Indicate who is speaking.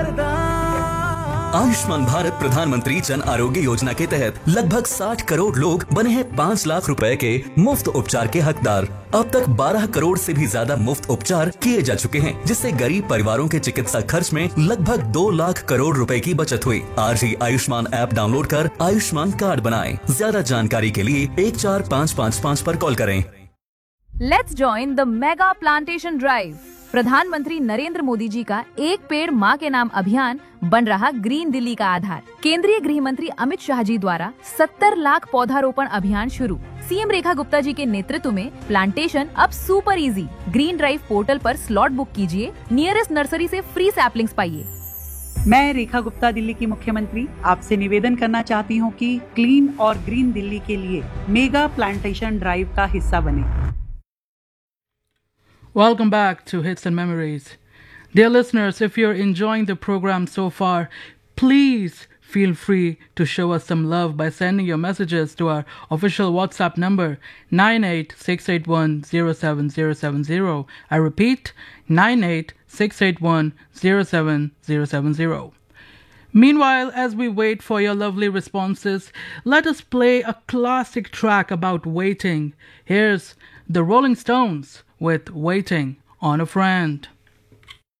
Speaker 1: आयुष्मान भारत प्रधानमंत्री जन आरोग्य योजना के तहत लगभग 60 करोड़ लोग बने हैं 5 लाख रुपए के मुफ्त उपचार के हकदार। अब तक 12 करोड़ से भी ज्यादा मुफ्त उपचार किए जा चुके हैं, जिससे गरीब परिवारों के चिकित्सा खर्च में लगभग 2 लाख करोड़ रुपए की बचत हुई। आज ही आयुष्मान ऐप डाउनलोड कर आयुष्मान कार्ड बनाएं। ज्यादा जानकारी के लिए 14555 पर कॉल करें।
Speaker 2: Let's join the mega plantation drive. प्रधानमंत्री नरेंद्र मोदी जी का एक पेड़ माँ के नाम अभियान बन रहा ग्रीन दिल्ली का आधार। केंद्रीय गृह मंत्री अमित शाह जी द्वारा 70 लाख पौधारोपण अभियान शुरू। सीएम रेखा गुप्ता जी के नेतृत्व में प्लांटेशन अब super easy. Green drive portal पर स्लॉट बुक कीजिए, नियरेस्ट नर्सरी से फ्री सैपलिंग्स पाइए।
Speaker 3: मैं रेखा गुप्ता, दिल्ली की मुख्यमंत्री, आपसे निवेदन करना चाहती हूँ कि क्लीन और ग्रीन दिल्ली के लिए मेगा प्लांटेशन ड्राइव का हिस्सा बने।
Speaker 4: Welcome back to Hits and Memories. Dear listeners, if you're enjoying the program so far, please feel free to show us some love by sending your messages to our official WhatsApp number 9868107070. I repeat, 9868107070. Meanwhile, as we wait for your lovely responses, let us play a classic track about waiting. Here's the Rolling Stones with Waiting on a Friend.